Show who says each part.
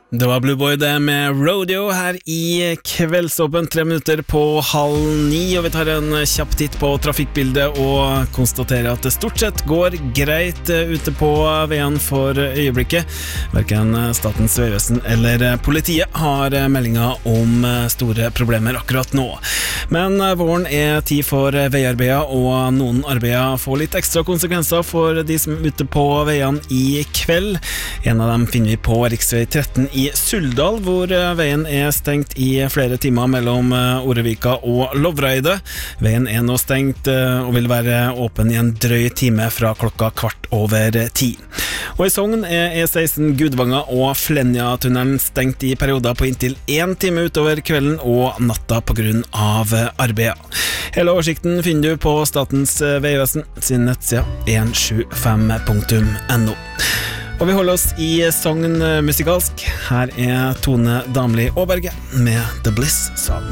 Speaker 1: Det var Blue Boy det med Rodeo her i Kveldsåpen 3 minutter på 8:30, og vi tar en kjapp titt på trafikkbildet og konstaterer at det stort sett går greit ute på veien for øyeblikket. Hverken Statens vegvesen eller politiet har meldinger om store problemer akkurat nå. Men våren er tid for veiarbeider, og noen arbeider får litt ekstra konsekvenser for de som er ute på veiene i kveld. En av dem finner vi på riksvei 13 i Suldal, hvor veien er stengt i flere timer mellom Orevika og Lovraide. Veien er nå stengt og vil være åpen i en drøy time fra klokka 9:15. Og i Sogn er E16 Gudvanga og Flenja-tunnelen stengt i perioder på inntil 1 time utover kvelden og natta på grunn av arbeidet. Hele oversikten finner du på Statens vegvesen sin nettside 175.no. Og vi holder oss i Sogn musikalsk. Her er Tone Damli Aaberge med The Bliss Song.